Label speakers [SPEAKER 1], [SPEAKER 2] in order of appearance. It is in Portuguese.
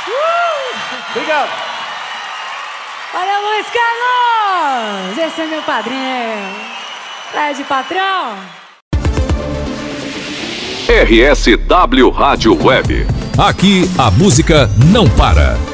[SPEAKER 1] Obrigado.
[SPEAKER 2] Olha, Luiz Carlos! Esse é meu padrinho. Fred Patrão.
[SPEAKER 3] RSW Rádio Web.
[SPEAKER 4] Aqui a música não para.